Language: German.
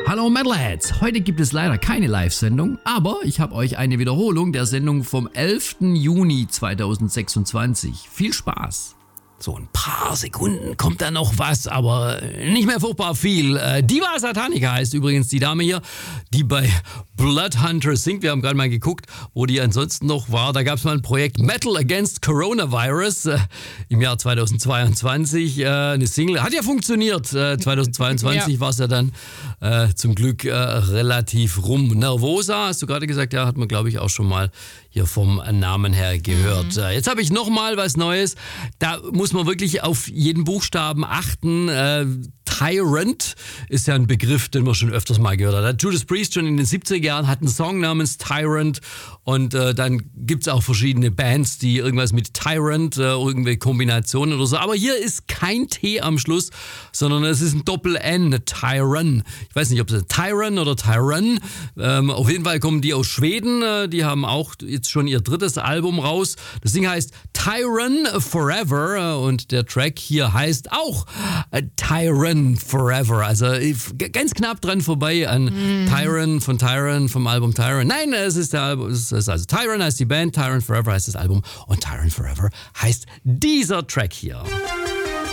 Hallo Metalheads, heute gibt es leider keine Live-Sendung, aber ich habe euch eine Wiederholung der Sendung vom 11. Juni 2026. Viel Spaß! So ein paar Sekunden kommt da noch was, aber nicht mehr furchtbar viel. Diva Satanica heißt übrigens die Dame hier, die bei Bloodhunter singt. Wir haben gerade mal geguckt, wo die ansonsten noch war. Da gab es mal ein Projekt Metal Against Coronavirus im Jahr 2022. Eine Single, hat ja funktioniert. 2022 war es ja dann zum Glück relativ rum. Nervosa, hast du gerade gesagt, ja, hat man glaube ich auch schon mal hier vom Namen her gehört. Jetzt habe ich nochmal was Neues. Da muss man wirklich auf jeden Buchstaben achten. Tyrant ist ja ein Begriff, den man schon öfters mal gehört hat. Judas Priest schon in den 70er Jahren hat einen Song namens Tyrant und dann gibt es auch verschiedene Bands, die irgendwas mit Tyrant, irgendwelche Kombinationen oder so. Aber hier ist kein T am Schluss, sondern es ist ein Doppel-N, Tyran. Ich weiß nicht, ob es Tyran oder Tyran. Auf jeden Fall kommen die aus Schweden. Die haben auch jetzt schon ihr drittes Album raus. Das Ding heißt Tyran Forever und der Track hier heißt auch Tyran Forever. Also ganz knapp dran vorbei an Tyran vom Album Tyran. Nein, es ist der Album, es ist also Tyran heißt die Band, Tyran Forever heißt das Album und Tyran Forever heißt dieser Track hier.